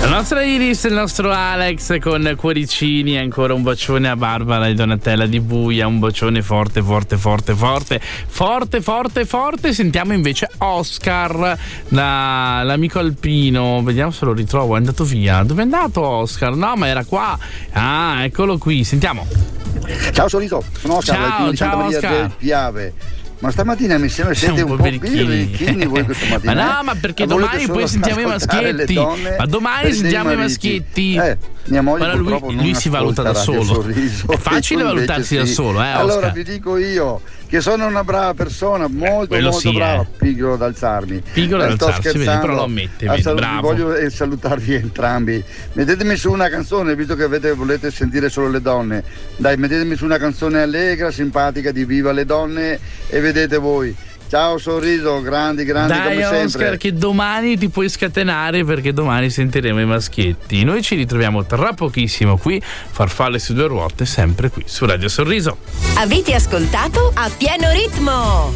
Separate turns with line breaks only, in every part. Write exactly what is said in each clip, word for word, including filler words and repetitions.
La nostra Iris, il nostro Alex con cuoricini, ancora un bacione a Barbara e Donatella di Buia, un bacione forte forte forte forte forte forte forte. Sentiamo invece Oscar, la, l'amico alpino, vediamo se lo ritrovo. È andato via. Dove è andato Oscar? No, ma era qua. Ah, eccolo qui, sentiamo.
Ciao Sorriso, sono Oscar,
ciao,
di Santa Maria del Piave. Ma stamattina mi sembra siete un, un po' birichini voi questa mattina.
Ma no, ma perché
eh?
domani poi sentiamo i maschietti. Ma domani sentiamo i maschietti.
Eh, mia moglie
lui,
purtroppo non
lui si valuta da solo.
Sorriso,
è facile valutarsi
sì.
da solo, eh, Oscar.
Allora vi dico io che sono una brava persona, molto
Quello
molto
sì,
brava,
eh.
piccolo ad alzarmi.
Piccolo ad alzarsi, vedi, però lo ammette, vedi,
salut-
bravo.
Voglio eh, salutarvi entrambi. Mettetemi su una canzone, visto che avete, volete sentire solo le donne. Dai, mettetemi su una canzone allegra, simpatica di Viva le donne e vedete voi. Ciao Sorriso, grandi, grandi
Dai,
come sempre.
Oscar, che domani ti puoi scatenare perché domani sentiremo i maschietti. Noi ci ritroviamo tra pochissimo qui, Farfalle su due ruote, sempre qui su Radio Sorriso.
Avete ascoltato A Pieno Ritmo?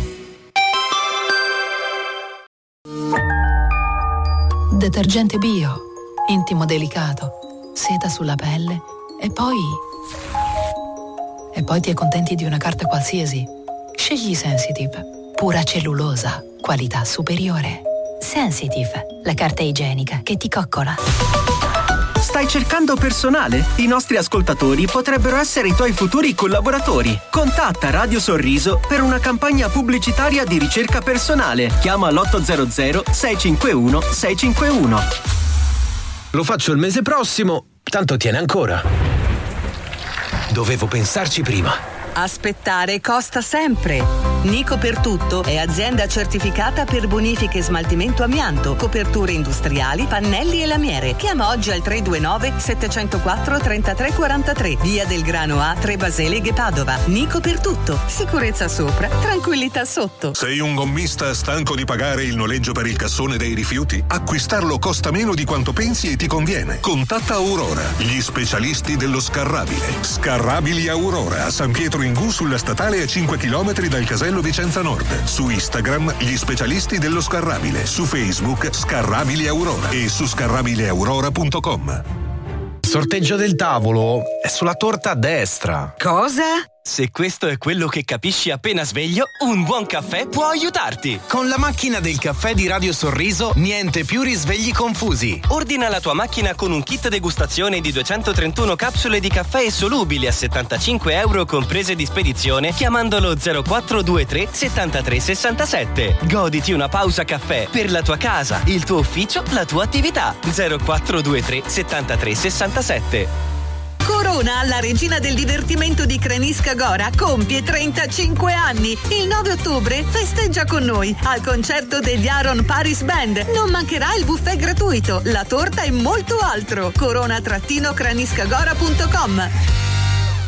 Detergente bio, intimo delicato, seta sulla pelle e poi... E poi ti accontenti di una carta qualsiasi. Scegli Sensitive. Pura cellulosa, qualità superiore.
Sensitive, la carta igienica che ti coccola.
Stai cercando personale? I nostri ascoltatori potrebbero essere i tuoi futuri collaboratori. Contatta Radio Sorriso per una campagna pubblicitaria di ricerca personale. Chiama l'otto zero zero sei cinque uno sei cinque uno.
Lo faccio il mese prossimo, tanto tiene ancora. Dovevo pensarci prima.
Aspettare costa sempre. Nico per tutto è azienda certificata per bonifiche e smaltimento amianto, coperture industriali, pannelli e lamiere. Chiama oggi al tre due nove sette zero quattro tre tre quattro tre, via del Grano A, tre Baseleghe, Padova. Nico per tutto. Sicurezza sopra, tranquillità sotto.
Sei un gommista stanco di pagare il noleggio per il cassone dei rifiuti? Acquistarlo costa meno di quanto pensi e ti conviene. Contatta Aurora, gli specialisti dello scarrabile. Scarrabili Aurora, a San Pietro in Gu, sulla statale a cinque chilometri dal casello Vicenza Nord. Su Instagram gli specialisti dello scarrabile, su Facebook Scarrabili Aurora e su scarrabile aurora punto com.
Sorteggio del tavolo è sulla torta a destra.
Cosa?
Se questo è quello che capisci appena sveglio, un buon caffè può aiutarti.
Con la macchina del caffè di Radio Sorriso, niente più risvegli confusi.
Ordina la tua macchina con un kit degustazione di duecentotrentuno capsule di caffè solubili a settantacinque euro comprese di spedizione chiamandolo zero quattro due tre settantatré sessantasette. Goditi una pausa caffè per la tua casa, il tuo ufficio, la tua attività. zero quattro due tre settantatré sessantasette.
Corona, la regina del divertimento di Crenisca Gora, compie trentacinque anni. Il nove ottobre festeggia con noi al concerto degli Aaron Paris Band. Non mancherà il buffet gratuito, la torta e molto altro. corona trattino creniscagora punto com.